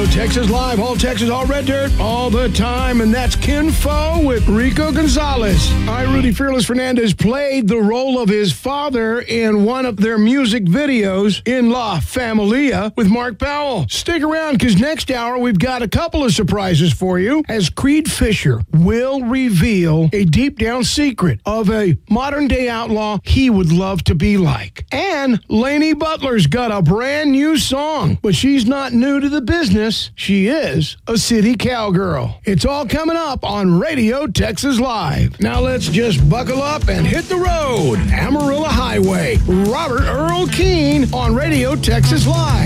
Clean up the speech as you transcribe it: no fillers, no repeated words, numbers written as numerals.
Radio Texas Live, all Texas, all red dirt, all the time. And that's Ken Fo with Rico Gonzalez. Rudy Fearless Fernandez played the role of his father in one of their music videos, In La Familia, with Mark Powell. Stick around, because next hour we've got a couple of surprises for you, as Creed Fisher will reveal a deep down secret of a modern day outlaw he would love to be like. And Lainey Butler's got a brand new song, but she's not new to the business. She is a city cowgirl. It's all coming up on Radio Texas Live. Now let's just buckle up and hit the road. Amarillo Highway. Robert Earl Keen on Radio Texas Live.